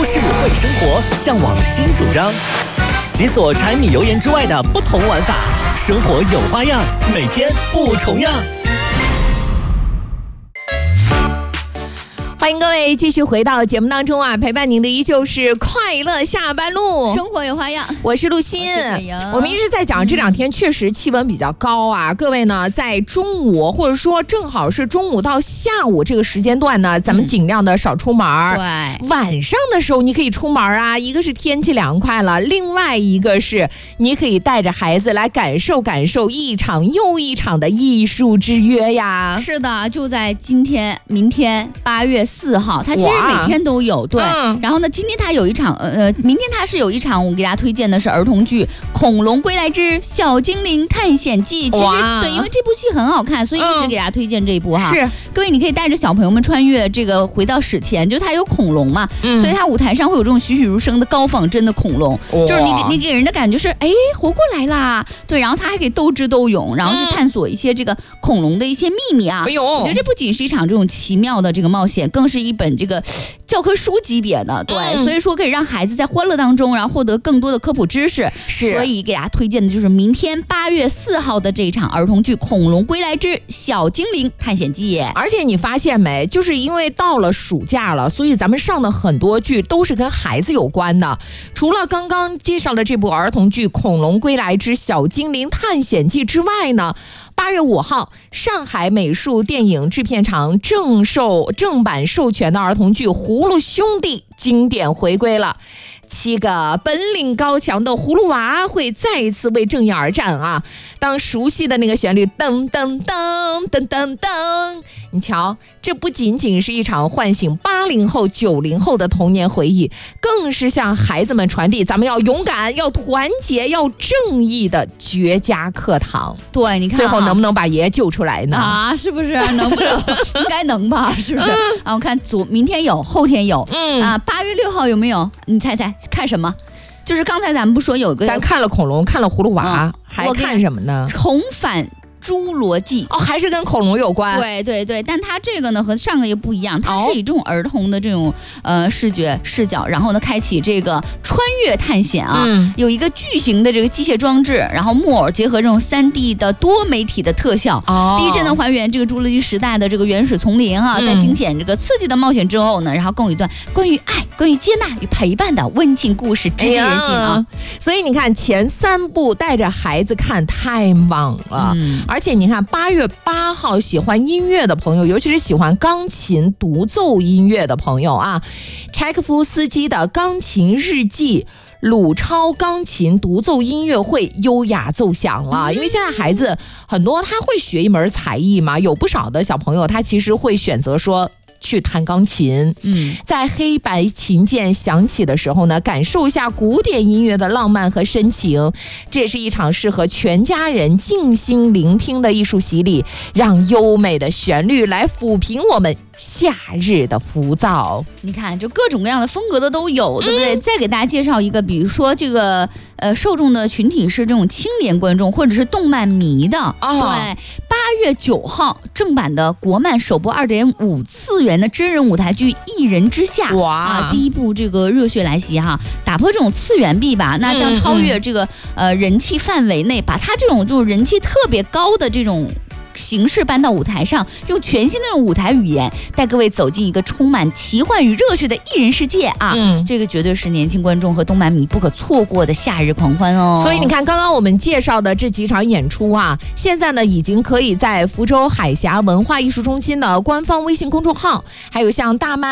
市会生活，向往新主张。解锁柴米油盐之外的不同玩法，生活有花样，每天不重样。 欢迎各位继续回到节目当中啊，陪伴您的依旧是快乐下班路， 生活有花样。 我是陆欣。我们一直在讲这两天确实气温比较高啊，各位呢在中午或者说正好是中午到下午这个时间段呢，咱们尽量的少出门。 对， 晚上的时候你可以出门啊，一个是天气凉快了，另外一个是你可以带着孩子来感受感受一场又一场的艺术之约呀。 是的，就在今天、明天8月4号，它其实每天都有。对，然后呢，今天它有一场，明天它是有一场，我给大家推荐的是儿童剧《恐龙归来之小精灵探险记》。其实对，因为这部戏很好看，所以一直给大家推荐这一部哈。 是， 各位你可以带着小朋友们穿越这个回到史前，就是它有恐龙嘛，所以它舞台上会有这种栩栩如生的高仿真的恐龙，就是你给人的感觉是哎活过来啦。对，然后它还可以斗智斗勇，然后去探索一些这个恐龙的一些秘密啊。我觉得这不仅是一场这种奇妙的这个冒险，更是一本这个教科书级别的。对，所以说可以让孩子在欢乐当中，然后获得更多的科普知识。 是， 所以给大家推荐的就是明天8月4号的这一场儿童剧《恐龙归来之小精灵探险记》。 而且你发现没，就是因为到了暑假了，所以咱们上的很多剧都是跟孩子有关的。除了刚刚介绍的这部儿童剧《恐龙归来之小精灵探险记》之外呢，8月5号，上海美术电影制片厂正版授权的儿童剧《葫芦兄弟》经典回归了。7个本领高强的葫芦娃会再一次为正义而战啊！当熟悉的那个旋律噔噔噔噔噔噔，你瞧，这不仅仅是一场唤醒80后、90后的童年回忆，更是向孩子们传递咱们要勇敢、要团结、要正义的绝佳课堂。 对，你看最后能不能把爷爷救出来呢？ 啊，是不是能不能？应该能吧？是不是？啊，我看明天有，后天有。8月6号有没有？你猜猜看什么？就是刚才咱们不说有个， 咱看了恐龙，看了葫芦娃，还看什么呢？ 重返侏罗纪。 哦，还是跟恐龙有关。 对对对，但它这个呢和上个也不一样，它是以这种儿童的这种视角，然后呢开启这个穿越探险啊，有一个巨型的这个机械装置，然后木偶结合这种3D 的多媒体的特效，逼真的还原这个侏罗纪时代的这个原始丛林啊，在惊险这个刺激的冒险之后呢，然后更有一段关于爱、关于接纳与陪伴的温情故事，直击人心啊。 所以你看前3部带着孩子看太猛了。而且你看8月8号喜欢音乐的朋友，尤其是喜欢钢琴独奏音乐的朋友啊，柴可夫斯基的钢琴日记鲁超钢琴独奏音乐会优雅奏响了。因为现在孩子很多他会学一门才艺嘛，有不少的小朋友他其实会选择说去弹钢琴，在黑白琴键响起的时候呢，感受一下古典音乐的浪漫和深情。这也是一场适合全家人静心聆听的艺术洗礼，让优美的旋律来抚平我们夏日的浮躁。 你看，就各种各样的风格的都有，对不对？再给大家介绍一个，比如说这个受众的群体是这种青年观众或者是动漫迷的。对，8月9号正版的国漫首播2.5次元的真人舞台剧《一人之下》第一部这个热血来袭哈，打破这种次元壁吧，那将超越这个人气范围内，把它这种就是人气特别高的这种形式搬到舞台上，用全新的舞台语言带各位走进一个充满奇幻与热血的艺人世界啊！这个绝对是年轻观众和动漫迷不可错过的夏日狂欢哦。 所以你看，刚刚我们介绍的这几场演出啊，现在呢已经可以在福州海峡文化艺术中心的官方微信公众号，还有像大麦